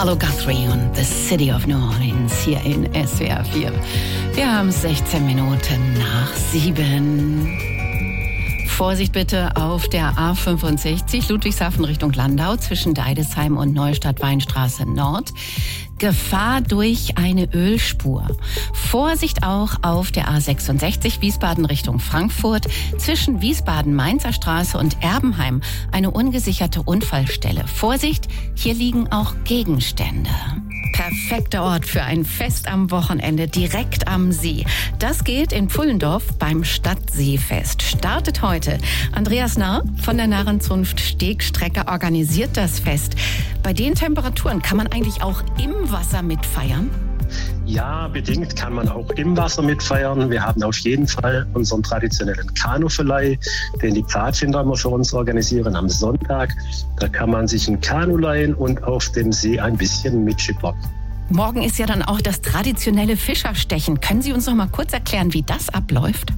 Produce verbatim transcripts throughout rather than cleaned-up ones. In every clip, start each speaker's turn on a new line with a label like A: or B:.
A: Arlo Guthrie und The City of New Orleans hier in S W R vier. Wir haben sechzehn Minuten nach sieben. Vorsicht bitte auf der A fünfundsechzig, Ludwigshafen Richtung Landau, zwischen Deidesheim und Neustadt-Weinstraße Nord. Gefahr durch eine Ölspur. Vorsicht auch auf der A sechsundsechzig, Wiesbaden Richtung Frankfurt, zwischen Wiesbaden-Mainzer Straße und Erbenheim, eine ungesicherte Unfallstelle. Vorsicht, hier liegen auch Gegenstände. Perfekter Ort für ein Fest am Wochenende direkt am See. Das geht in Pfullendorf beim Stadtseefest. Startet heute. Andreas Narr von der Narrenzunft Stegstrecke organisiert das Fest. Bei den Temperaturen kann man eigentlich auch im Wasser mitfeiern?
B: Ja, bedingt kann man auch im Wasser mitfeiern. Wir haben auf jeden Fall unseren traditionellen Kanuverleih, den die Pfadfinder immer für uns organisieren am Sonntag. Da kann man sich ein Kanu leihen und auf dem See ein bisschen mitschippern.
A: Morgen ist ja dann auch das traditionelle Fischerstechen. Können Sie uns noch mal kurz erklären, wie das abläuft?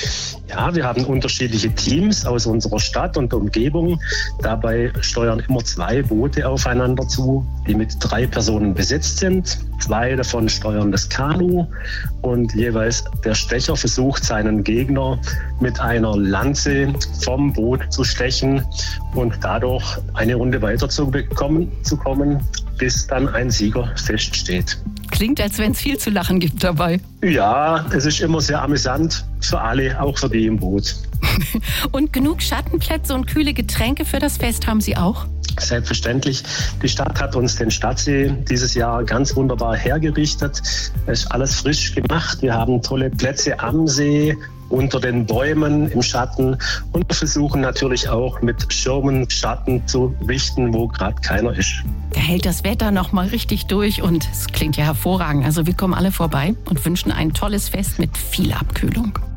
B: Ja, wir haben unterschiedliche Teams aus unserer Stadt und der Umgebung. Dabei steuern immer zwei Boote aufeinander zu, die mit drei Personen besetzt sind. Zwei davon steuern das Kanu und jeweils der Stecher versucht, seinen Gegner mit einer Lanze vom Boot zu stechen und dadurch eine Runde weiter zu bekommen, zu kommen, bis dann ein Sieger feststeht.
A: Klingt, als wenn es viel zu lachen gibt dabei.
B: Ja, es ist immer sehr amüsant für alle, auch für die im Boot.
A: Und genug Schattenplätze und kühle Getränke für das Fest haben Sie auch?
B: Selbstverständlich. Die Stadt hat uns den Stadtsee dieses Jahr ganz wunderbar hergerichtet. Es ist alles frisch gemacht. Wir haben tolle Plätze am See, unter den Bäumen, im Schatten und wir versuchen natürlich auch mit Schirmen Schatten zu richten, wo gerade keiner ist.
A: Da hält das Wetter noch mal richtig durch und es klingt ja hervorragend. Also wir kommen alle vorbei und wünschen ein tolles Fest mit viel Abkühlung.